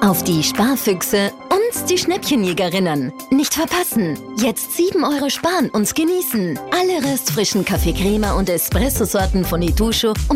Auf die Sparfüchse und die Schnäppchenjägerinnen. Nicht verpassen. Jetzt 7 € sparen und genießen. Alle restfrischen Kaffee Crema und Espresso-Sorten von Itocho